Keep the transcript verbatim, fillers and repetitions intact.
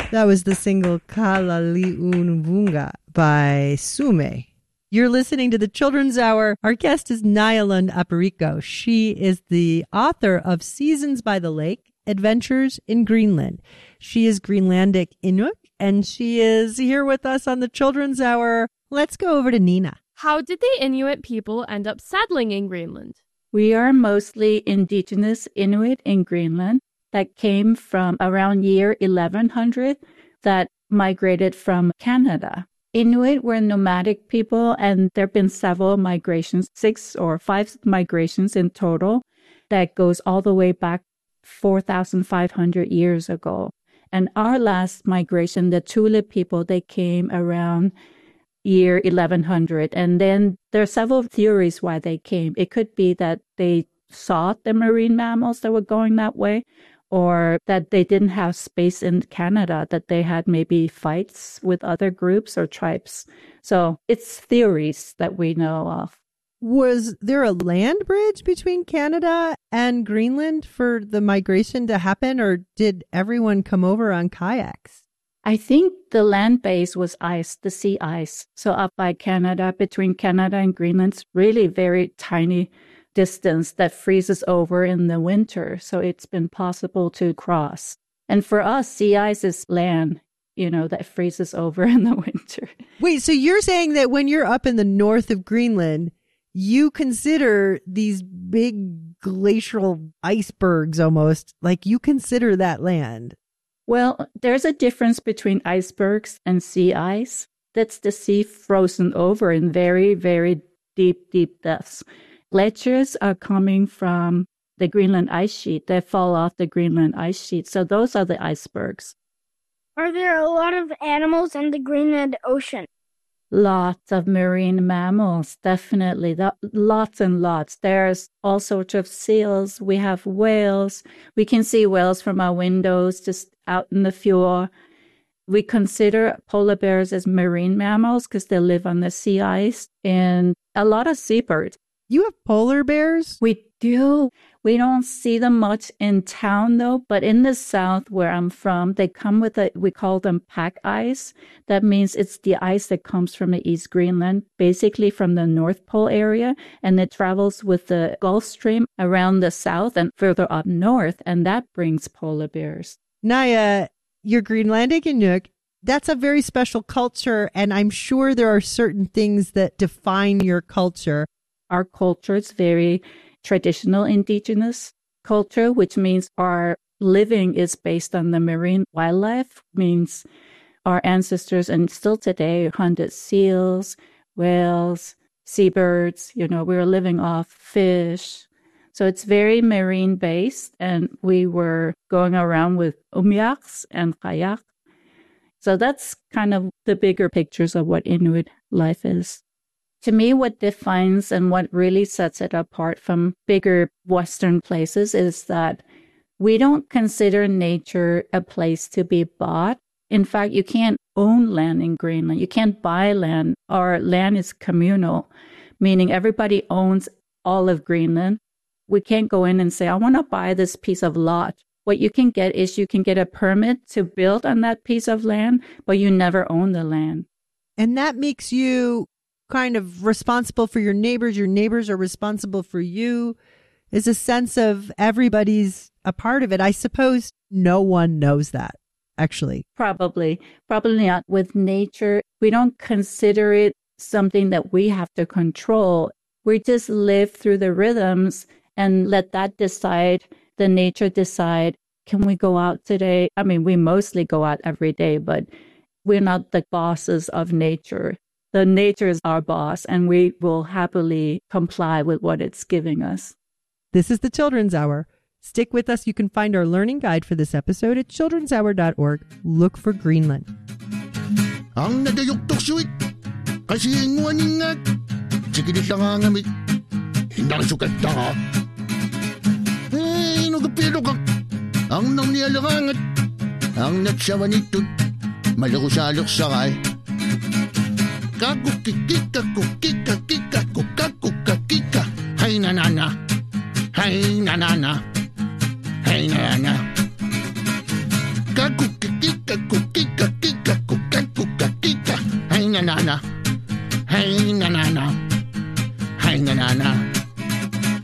That was the single Kalali'unvunga by Sume. You're listening to the Children's Hour. Our guest is Nayalund Aparico. She is the author of Seasons by the Lake, Adventures in Greenland. She is Greenlandic Inuit, and she is here with us on the Children's Hour. Let's go over to Nina. How did the Inuit people end up settling in Greenland? We are mostly indigenous Inuit in Greenland that came from around year eleven hundred that migrated from Canada. Inuit were nomadic people, and there have been several migrations, six or five migrations in total, that goes all the way back four thousand five hundred years ago. And our last migration, the Thule people, they came around year eleven hundred. And then there are several theories why they came. It could be that they saw the marine mammals that were going that way, or that they didn't have space in Canada, that they had maybe fights with other groups or tribes. So it's theories that we know of. Was there a land bridge between Canada and Greenland for the migration to happen, or did everyone come over on kayaks? I think the land base was ice, the sea ice. So up by Canada, between Canada and Greenland's really very tiny distance that freezes over in the winter. So it's been possible to cross. And for us, sea ice is land, you know, that freezes over in the winter. Wait, so you're saying that when you're up in the north of Greenland, you consider these big glacial icebergs almost, like you consider that land? Well, there's a difference between icebergs and sea ice. That's the sea frozen over in very, very deep, deep depths. Glaciers are coming from the Greenland ice sheet. They fall off the Greenland ice sheet. So those are the icebergs. Are there a lot of animals in the Greenland Ocean? Lots of marine mammals, definitely. The, lots and lots. There's all sorts of seals. We have whales. We can see whales from our windows just out in the fjord. We consider polar bears as marine mammals because they live on the sea ice, and a lot of seabirds. You have polar bears? We do. We don't see them much in town, though. But in the south where I'm from, they come with a, we call them pack ice. That means it's the ice that comes from the East Greenland, basically from the North Pole area. And it travels with the Gulf Stream around the south and further up north. And that brings polar bears. Naya, you're Greenlandic Inuit. That's a very special culture. And I'm sure there are certain things that define your culture. Our culture is very traditional indigenous culture, which means our living is based on the marine wildlife, means our ancestors and still today hunted seals, whales, seabirds. You know, we were living off fish. So it's very marine based, and we were going around with umiaks and kayak. So that's kind of the bigger pictures of what Inuit life is. To me, what defines and what really sets it apart from bigger Western places is that we don't consider nature a place to be bought. In fact, you can't own land in Greenland. You can't buy land. Our land is communal, meaning everybody owns all of Greenland. We can't go in and say, I want to buy this piece of lot. What you can get is you can get a permit to build on that piece of land, but you never own the land. And that makes you kind of responsible for your neighbors. Your neighbors are responsible for you. There's a sense of everybody's a part of it. I suppose no one knows that, actually. Probably. Probably not. With nature, we don't consider it something that we have to control. We just live through the rhythms and let that decide, the nature decide, can we go out today? I mean, we mostly go out every day, but we're not the bosses of nature. The nature is our boss, and we will happily comply with what it's giving us. This is the Children's Hour. Stick with us. You can find our learning guide for this episode at children's hour dot org. Look for Greenland. Ang nadayok suit, kasi inguan ingat, sikidit lang ang amit, hindang sukat na. Eh, nagapilo ka, ang nang nialakangat, ang natsawa nito, malakusalok sakay. Kakukikika, kukika, kika, kukakuka, kika. Hay nanana, hay nanana, hay nanana. Kakukikika, kukika. Hey, na, na, na. Hey, na, na, na.